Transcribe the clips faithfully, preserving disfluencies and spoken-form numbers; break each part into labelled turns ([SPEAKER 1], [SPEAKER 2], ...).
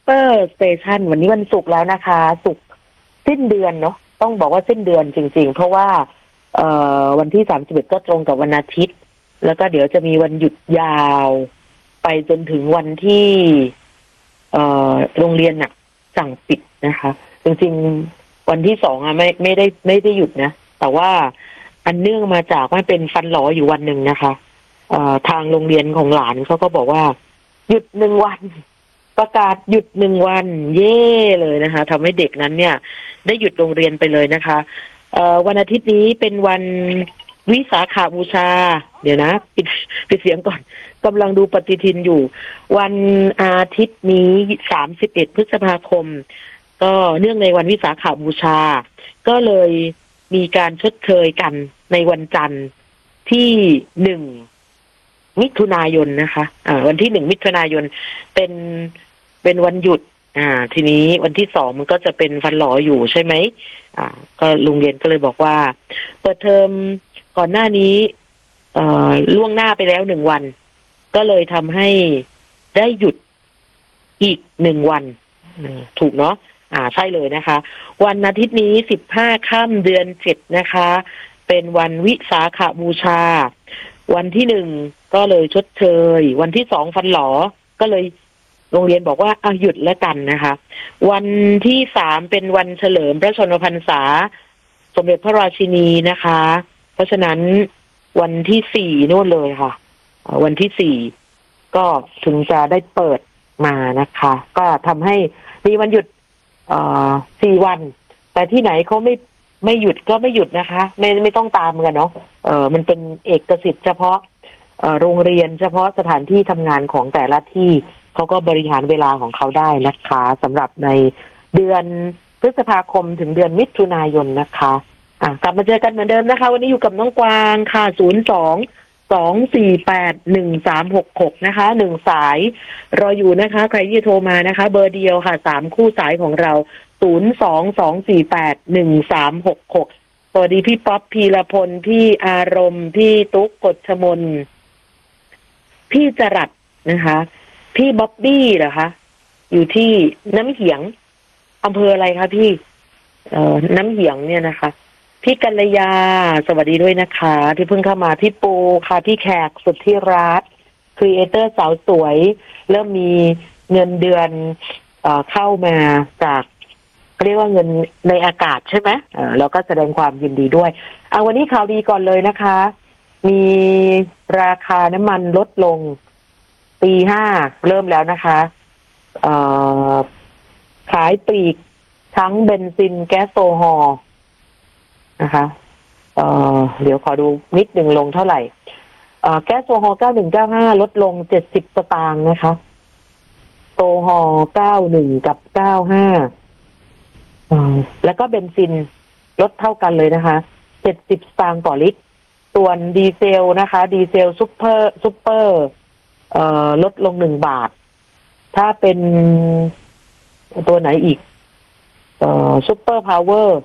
[SPEAKER 1] ปอร์สเตชันวันนี้วันศุกร์แล้วนะคะศุกร์สิ้นเดือนเนาะต้องบอกว่าสิ้นเดือนจริงๆเพราะว่าเอ่อวันที่สามสิบเอ็ดก็ตรงกับวันอาทิตย์แล้วก็เดี๋ยวจะมีวันหยุดยาวไปจนถึงวันที่เอ่อโรงเรียนน่ะสั่งปิดนะคะจริงๆวันที่สองอ่ะไม่ไม่ได้ไม่ได้หยุดนะแต่ว่าอันเนื่องมาจากมันเป็นฟันหลออยู่วันหนึ่งนะคะเอ่อทางโรงเรียนของหลานเขาก็บอกว่าหยุดหนึ่งวันประกาศหยุดหนึ่งวันเย่เลยนะคะทำให้เด็กนั้นเนี่ยได้หยุดโรงเรียนไปเลยนะคะเอ่อวันอาทิตย์นี้เป็นวันวิสาขบูชาเดี๋ยวนะปิดปิดเสียงก่อนกำลังดูปฏิทินอยู่วันอาทิตย์นี้สามสิบเอ็ดพฤษภาคมก็เนื่องในวันวิสาขบูชาก็เลยมีการชดเชยกันในวันจันทร์ที่หนึ่งมิถุนายนนะคะอ่าวันที่หนึ่งมิถุนายนเป็นเป็นวันหยุดอ่าทีนี้วันที่สองมันก็จะเป็นฟันหลออยู่ใช่ไหมอ่าก็โรงเรียนก็เลยบอกว่าเปิดเทอมก่อนหน้านี้เอ่อล่วงหน้าไปแล้วหนึ่งวันก็เลยทำให้ได้หยุดอีกหนึ่งวันถูกเนาะอ่าใช่เลยนะคะวันอาทิตย์นี้สิบห้าค่ำเดือนเจ็ดนะคะเป็นวันวิสาขบูชาวันที่หนึ่งก็เลยชดเชยวันที่สองฟันหลอก็เลยโรงเรียนบอกว่าเอาหยุดแล้วกันนะคะวันที่สามเป็นวันเฉลิมพระชนมพรรษาสมเด็จพระราชินีนะคะเพราะฉะนั้นวันที่สี่นู่นเลยค่ะวันที่สี่ก็ถึงจะได้เปิดมานะคะก็ทำให้มีวันหยุดเอ่อสี่วันแต่ที่ไหนเขาไม่ไม่หยุดก็ไม่หยุดนะคะไม่ไม่ต้องตามกันเนาะเออมันเป็นเอกสิทธิ์เฉพาะเอ่อโรงเรียนเฉพาะสถานที่ทำงานของแต่ละที่เขาก็บริหารเวลาของเขาได้นะคะสำหรับในเดือนพฤษภาคมถึงเดือนมิถุนายนนะคะอ่ะกลับมาเจอกันเหมือนเดิมนะคะวันนี้อยู่กับน้องกวางค่ะศูนย์สองสองสี่แปดหนึ่งสามหกหกนะคะหนึ่งสายรออยู่นะคะใครที่โทรมานะคะเบอร์เดียวค่ะสามคู่สายของเราศูนย์สองสองสี่แปดหนึ่งสามหกหกสวัสดีพี่ป๊อปพีรพลพี่อารมณ์พี่ตุ๊กกฎชมนพี่จรัสนะคะพี่บ๊อบบี้เหรอคะอยู่ที่น้ำเหียงอำเภออะไรคะพี่เอ่อน้ำเหียงเนี่ยนะคะพี่กัลยาสวัสดีด้วยนะคะที่เพิ่งเข้ามาพี่ปูค่ะพี่แขกสุดที่รักครีเอเตอร์สาวสวยเริ่มมีเงินเดือนเอ่อเข้ามาจากเรียกว่าเงินในอากาศใช่ไหมเออแล้วก็แสดงความยินดีด้วยเอาวันนี้ข่าวดีก่อนเลยนะคะมีราคาน้ำมันลดลงปีห้าเริ่มแล้วนะคะเอ่อขายปลีกทั้งเบนซินแก๊สโซฮอล์นะคะเอ่อเดี๋ยวขอดูนิดหนึ่งลงเท่าไหร่เอ่อแก๊สโซฮอล์เก้าหนึ่งเก้าห้าลดลงเจ็ดสิบสตางค์นะคะโซฮอล์เก้าหนึ่งกับเก้าห้าอ่าแล้วก็เบนซินลดเท่ากันเลยนะคะเจ็ดสิบสตางค์ต่อลิตรส่วนดีเซลนะคะดีเซลซุปเปอร์ซุปเปอร์เอ่อลดลงหนึ่งบาทถ้าเป็นตัวไหนอีกเอ่อซุปเปอร์พาวเวอร์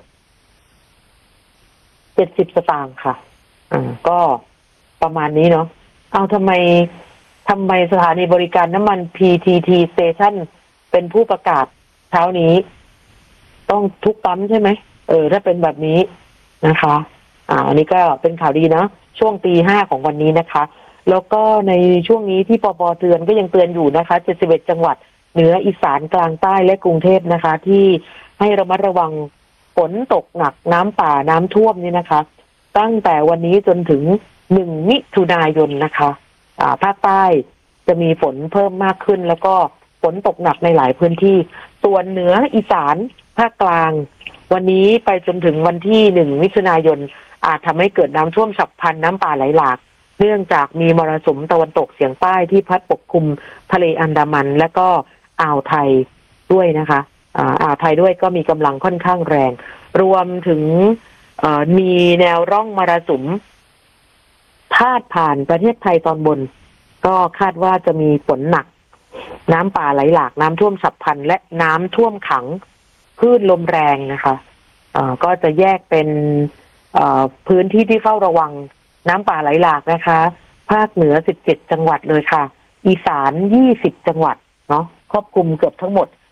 [SPEAKER 1] เจ็ดสิบสตางค์ค่ะอ่าก็ประมาณนี้เนาะเอาทำไมทำไมสถานีบริการน้ำมัน พี ที ที Station เป็นผู้ประกาศเช้านี้ต้องทุกปั๊มใช่ไหมเออถ้าเป็นแบบนี้นะคะอ่าอันนี้ก็เป็นข่าวดีนะช่วงตีห้าของวันนี้นะคะแล้วก็ในช่วงนี้ที่ปปเตือนก็ยังเตือนอยู่นะคะเจ็ดสิบเอ็ดจังหวัดเหนืออีสานกลางใต้และกรุงเทพนะคะที่ให้ระมัดระวังฝนตกหนักน้ำป่าน้ำท่วมนี่นะคะตั้งแต่วันนี้จนถึงหนึ่งมิถุนายนนะคะอ่าภาคใต้จะมีฝนเพิ่มมากขึ้นแล้วก็ฝนตกหนักในหลายพื้นที่ส่วนเหนืออีสานภาคกลางวันนี้ไปจนถึงวันที่หนึ่งมิถุนายนอาจทำให้เกิดน้ำท่วมฉับพลันน้ำป่าไหลหลากเนื่องจากมีมรสุมตะวันตกเฉียงใต้ที่พัดปกคลุมทะเลอันดามันและก็อ่าวไทยด้วยนะคะอ่าอ่าวไทยด้วยก็มีกำลังค่อนข้างแรงรวมถึงมีแนวร่องมรสุมพาดผ่านประเทศไทยตอนบนก็คาดว่าจะมีฝนหนักน้ำป่าไหลหลากน้ำท่วมฉับพลันและน้ำท่วมขังคลื่นลมแรงนะคะอ่าก็จะแยกเป็นพื้นที่ที่เฝ้าระวังน้ำป่าไหลหลากนะคะภาคเหนือสิบเจ็ดจังหวัดเลยค่ะอีสานยี่สิบจังหวัดเนาะครอบคลุมเกือบทั้งหมด